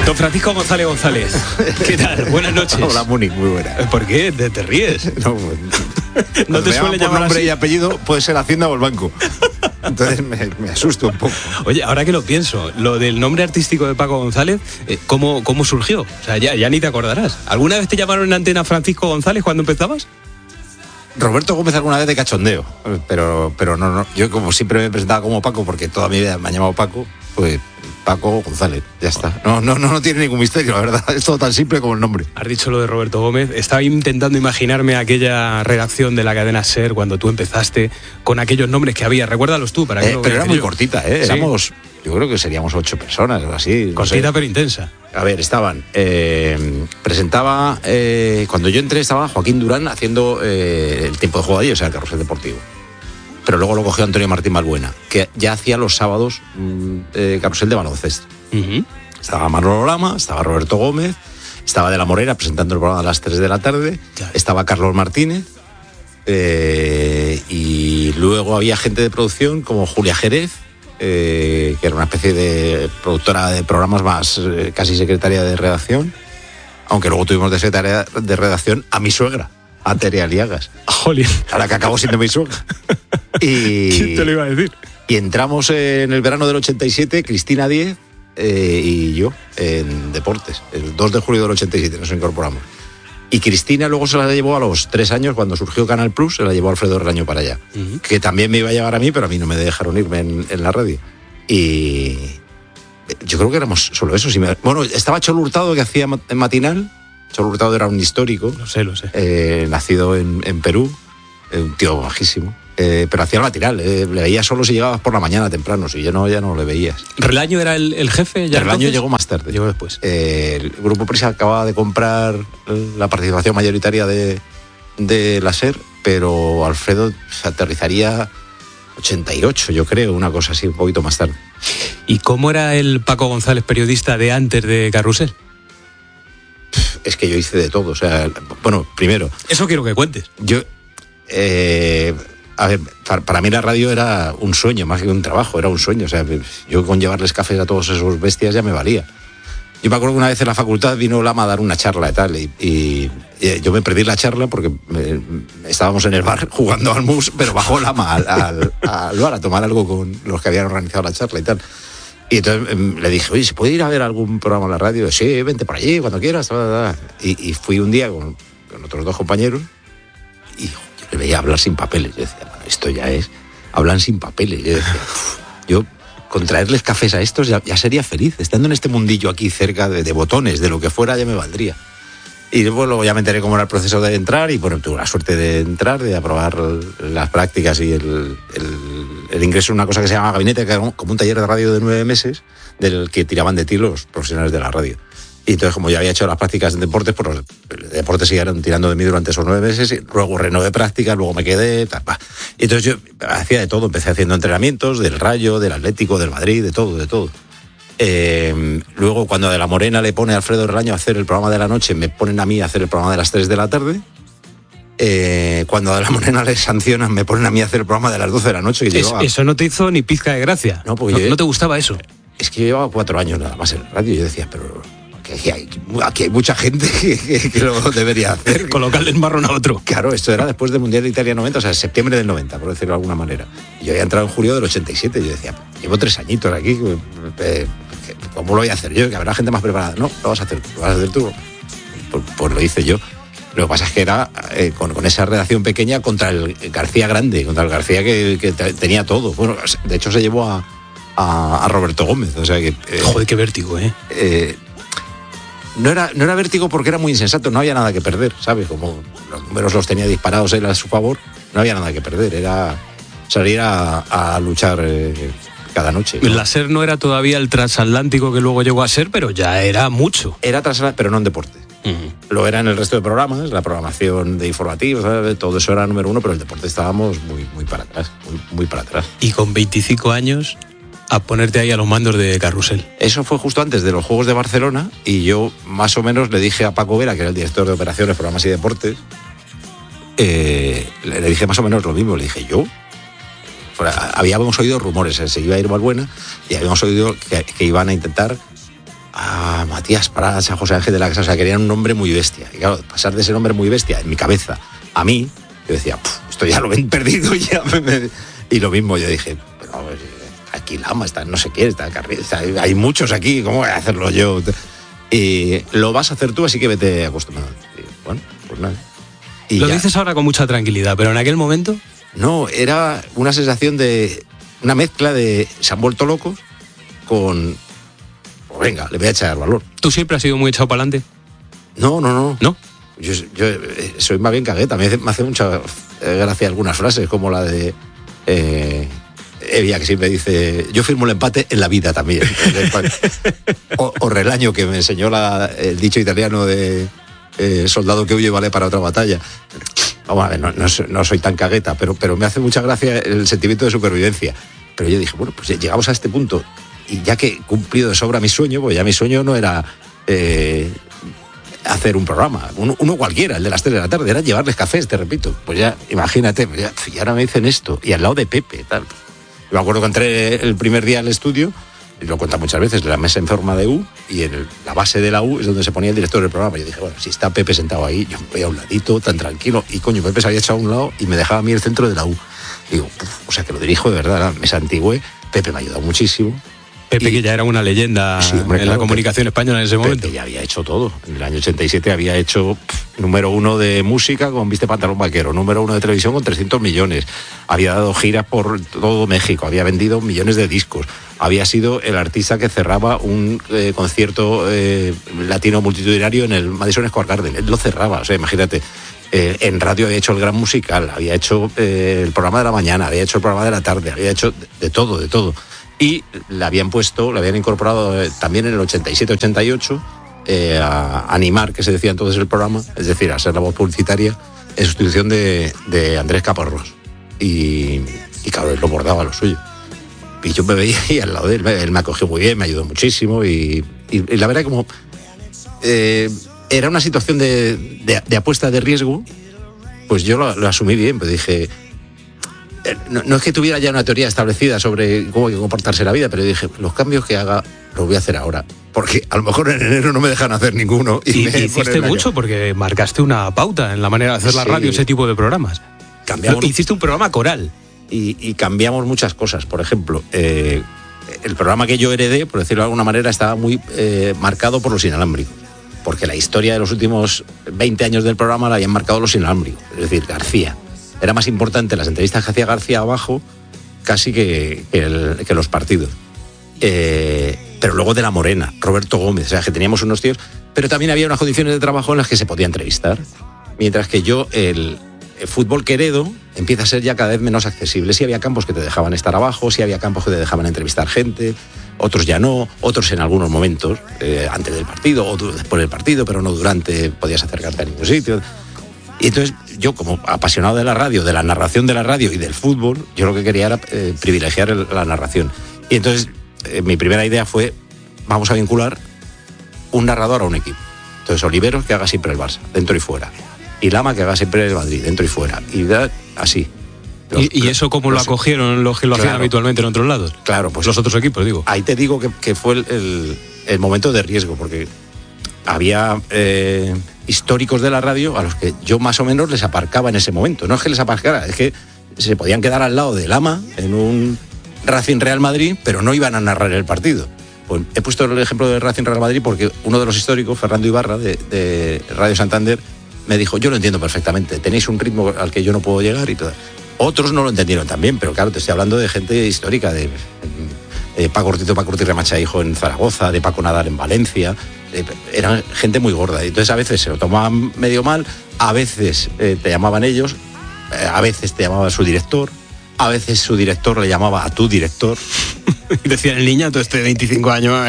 Don Francisco González González. ¿Qué tal? Buenas noches. Hola, Múnich, muy buena. ¿Por qué? ¿Te ríes? No te suele llamar nombre así. y apellido, puede ser Hacienda o el banco. Entonces me asusto un poco. Oye, ahora que lo pienso, lo del nombre artístico de Paco González, ¿cómo surgió? O sea, ya ni te acordarás. ¿Alguna vez te llamaron en antena Francisco González cuando empezabas? Roberto Gómez alguna vez de cachondeo, pero no. Yo como siempre me presentaba como Paco, porque toda mi vida me han llamado Paco, pues Paco González, ya está. No tiene ningún misterio, la verdad. Es todo tan simple como el nombre. Has dicho lo de Roberto Gómez. Estaba intentando imaginarme aquella redacción de la cadena SER cuando tú empezaste, con aquellos nombres que había. Recuérdalos tú, para que Pero era muy yo. cortita, ¿eh? ¿Sí? Éramos, yo creo que seríamos 8 personas o así. No Cortita sé. pero intensa. A ver, presentaba, cuando yo entré estaba Joaquín Durán haciendo el tiempo de juego allí, o sea, el carrusel deportivo. Pero luego lo cogió Antonio Martín Balbuena, que ya hacía los sábados carrusel de baloncesto. Uh-huh. Estaba Manolo Lama, estaba Roberto Gómez, estaba De la Morera presentando el programa a las 3 de la tarde, Ya. estaba Carlos Martínez, y luego había gente de producción como Julia Jerez, que era una especie de productora de programas más, casi secretaria de redacción, aunque luego tuvimos de secretaria de redacción a mi suegra, a Tere Aliagas, Jolín. a la que acabó siendo mi suegra. ¿Quién te lo iba a decir? Y entramos en el verano del 87, Cristina Diez y yo, en deportes. El 2 de julio del 87 nos incorporamos. Y Cristina luego se la llevó a los 3 años, cuando surgió Canal Plus, se la llevó Alfredo Relaño para allá. Uh-huh. Que también me iba a llevar a mí, pero a mí no me dejaron irme en la radio. Y yo creo que éramos solo eso. Bueno, estaba Cholo Hurtado, que hacía en matinal. Cholo Hurtado era un histórico. Lo sé. Nacido en Perú. Un tío bajísimo. Pero hacía el matinal, le veías solo si llegabas por la mañana temprano, si ya no le veías. ¿Relaño era el jefe? ¿Ya Relaño llegó más tarde. Llegó después. El Grupo Prisa acababa de comprar la participación mayoritaria de la SER, pero Alfredo se aterrizaría 88, yo creo, una cosa así, un poquito más tarde. ¿Y cómo era el Paco González periodista de antes de Carrusel? Es que yo hice de todo, o sea, bueno, primero... Eso quiero que cuentes. Yo... a ver, para mí la radio era un sueño, más que un trabajo, era un sueño. O sea, yo con llevarles cafés a todos esos bestias ya me valía. Yo me acuerdo que una vez en la facultad vino Lama a dar una charla y tal, y yo me perdí la charla porque estábamos en el bar jugando al mus, pero bajó Lama al bar a tomar algo con los que habían organizado la charla y tal. Y entonces le dije, oye, ¿se puede ir a ver algún programa en la radio? Sí, vente por allí, cuando quieras. Y fui un día con otros 2 compañeros y yo le veía hablar sin papeles. Yo decía, bueno, esto ya es... Hablan sin papeles. Yo decía, yo con traerles cafés a estos ya sería feliz. Estando en este mundillo aquí cerca de botones, de lo que fuera, ya me valdría. Y luego ya me enteré cómo era el proceso de entrar y bueno, tuve la suerte de entrar, de aprobar las prácticas y el ingreso en una cosa que se llama gabinete, que era como un taller de radio de 9 meses, del que tiraban de ti los profesionales de la radio. Y entonces, como ya había hecho las prácticas en deportes, pues los deportes siguieron tirando de mí durante esos 9 meses, y luego renové prácticas, luego me quedé, Y entonces yo hacía de todo, empecé haciendo entrenamientos del Rayo, del Atlético, del Madrid, de todo. Luego, cuando De la Morena le pone a Alfredo Relaño a hacer el programa de la noche, me ponen a mí a hacer el programa de las 3 de la tarde. Cuando a De la Morena le sancionan, me ponen a mí a hacer el programa de las 12 de la noche. Que eso no te hizo ni pizca de gracia. No, porque no te gustaba eso. Es que yo llevaba 4 años nada más en la radio y yo decía, pero aquí hay mucha gente que lo debería hacer. Colocarle el marrón a otro. Claro, esto era después del Mundial de Italia 90, o sea, septiembre del 90, por decirlo de alguna manera. Y yo había entrado en julio del 87 y yo decía, llevo 3 añitos aquí, ¿cómo lo voy a hacer yo? Que habrá gente más preparada. No, lo vas a hacer tú. Pues lo hice yo. Lo que pasa es que era con esa redacción pequeña contra el García grande, contra el García que tenía todo. Bueno, de hecho se llevó a Roberto Gómez, o sea que... Joder, qué vértigo, No era vértigo porque era muy insensato, no había nada que perder, ¿sabes? Como los números los tenía disparados él a su favor, no había nada que perder, era salir a luchar cada noche, ¿no? La SER no era todavía el transatlántico que luego llegó a ser, pero ya era mucho. Era transatlántico, pero no en deporte. Uh-huh. Lo era en el resto de programas, la programación de informativos, ¿sabes? Todo eso era número 1, pero el deporte estábamos muy para atrás, muy para atrás. Y con 25 años... a ponerte ahí a los mandos de Carrusel. Eso fue justo antes de los Juegos de Barcelona y yo más o menos le dije a Paco Vera, que era el director de operaciones, programas y deportes, le dije más o menos lo mismo, le dije yo. Habíamos oído rumores, se iba a ir Balbuena y habíamos oído que iban a intentar a Matías Prats, a José Ángel de la Casa, o sea, querían un nombre muy bestia. Y claro, pasar de ese nombre muy bestia en mi cabeza a mí, yo decía, esto ya lo ven perdido ya. Y lo mismo, yo dije, pero aquí Lama, está no sé quién, está Carril, hay muchos aquí, ¿cómo voy a hacerlo yo? Y lo vas a hacer tú, así que vete acostumbrado. Y bueno, pues nada. Y lo ya. dices ahora con mucha tranquilidad, pero en aquel momento... No, era una sensación de una mezcla de se han vuelto locos con, pues venga, le voy a echar valor. ¿Tú siempre has sido muy echado para adelante? No. ¿No? Yo soy más bien cagueta. Me hace mucha gracia algunas frases, como la de Evia, que siempre dice, yo firmo el empate en la vida también. O Relaño, que me enseñó el dicho italiano de soldado que huye vale para otra batalla. Vamos a ver, no soy tan cagueta, pero me hace mucha gracia el sentimiento de supervivencia. Pero yo dije, bueno, pues llegamos a este punto, y ya que he cumplido de sobra mi sueño, pues ya mi sueño no era hacer un programa, uno cualquiera, el de las 3 de la tarde, era llevarles cafés, te repito. Pues ya, imagínate, y ahora me dicen esto, y al lado de Pepe, tal. Yo me acuerdo que entré el primer día al estudio, y lo cuenta muchas veces, la mesa en forma de U, y en la base de la U es donde se ponía el director del programa. Yo dije, bueno, si está Pepe sentado ahí, yo me voy a un ladito, tan tranquilo, y coño, Pepe se había echado a un lado y me dejaba a mí el centro de la U. Y digo, o sea, que lo dirijo de verdad, la mesa antigüe. Pepe me ha ayudado muchísimo. Pepe, que ya era una leyenda, sí, hombre, en la comunicación española en ese momento. Pepe ya había hecho todo. En el año 87 había hecho número 1 de música con Viste Pantalón Vaquero, número 1 de televisión con 300 millones. Había dado giras por todo México, había vendido millones de discos. Había sido el artista que cerraba un concierto latino multitudinario en el Madison Square Garden. Él lo cerraba, o sea, imagínate. En radio había hecho el Gran Musical, había hecho el programa de la mañana, había hecho el programa de la tarde, había hecho de todo. Y le habían incorporado también en el 87-88 a animar, que se decía entonces el programa, es decir, a ser la voz publicitaria, en sustitución de Andrés Caparrós. Y claro, él lo bordaba lo suyo. Y yo me veía ahí al lado de él me acogió muy bien, me ayudó muchísimo, y la verdad como era una situación de apuesta de riesgo, pues yo lo asumí bien, pues dije... No es que tuviera ya una teoría establecida sobre cómo hay que comportarse la vida, pero dije, los cambios que haga los voy a hacer ahora, porque a lo mejor en enero no me dejan hacer ninguno. Y hiciste mucho, porque marcaste una pauta en la manera de hacer la radio, ese tipo de programas. Hiciste un programa coral. Y cambiamos muchas cosas. Por ejemplo, el programa que yo heredé, por decirlo de alguna manera, estaba muy marcado por los inalámbricos, porque la historia de los últimos 20 años del programa la habían marcado los inalámbricos, es decir, García. Era más importante las entrevistas que hacía García abajo casi que los partidos. Pero luego de la Morena, Roberto Gómez, o sea, que teníamos unos tíos, pero también había unas condiciones de trabajo en las que se podía entrevistar. Mientras que yo, el fútbol que heredo empieza a ser ya cada vez menos accesible. Sí había campos que te dejaban estar abajo, sí había campos que te dejaban entrevistar gente, otros ya no, otros en algunos momentos, antes del partido, otros después del partido, pero no durante, podías acercarte a ningún sitio. Y entonces yo, como apasionado de la radio, de la narración de la radio y del fútbol, yo lo que quería era privilegiar la narración. Y entonces mi primera idea fue, vamos a vincular un narrador a un equipo. Entonces Oliveros, que haga siempre el Barça, dentro y fuera. Y Lama, que haga siempre el Madrid, dentro y fuera. Y así. ¿Y eso cómo lo acogieron los que lo hacían habitualmente en otros lados? Claro, pues los otros equipos, digo. Ahí te digo que fue el momento de riesgo, porque había históricos de la radio a los que yo más o menos les aparcaba en ese momento. No es que les aparcara, es que se podían quedar al lado de Lama en un Racing Real Madrid, pero no iban a narrar el partido. Pues he puesto el ejemplo del Racing Real Madrid porque uno de los históricos, Fernando Ibarra, de Radio Santander, me dijo, yo lo entiendo perfectamente, tenéis un ritmo al que yo no puedo llegar y todo. Otros no lo entendieron también, pero claro, te estoy hablando de gente histórica, de Paco Ortiz Remachaijo en Zaragoza, de Paco Nadal en Valencia. Eran gente muy gorda, y entonces a veces se lo tomaban medio mal, a veces te llamaban ellos, a veces te llamaba su director, a veces su director le llamaba a tu director. Decían, el niñato este de 25 años...